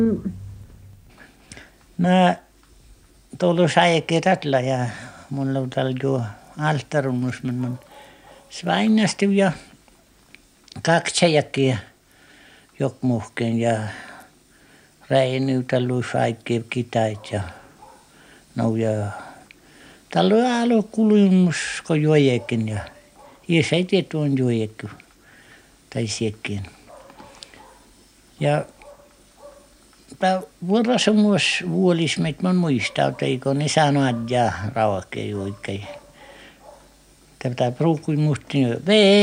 Mä tuolla säikin tällä ja mulla on täällä jo altarunnus mun svainasti ja kaksijakin jokmuhken ja Reinyytä lui kaikki kitait ja no ja täällä on alo kulunnusko jojekin ja ies ei tiedä tuon jojekin tai siekin. Ja vuorossa myös vuolismet mun muistaa, että eikö ne sanoa ja rauhakkeen oikein. Tätä pruukui musta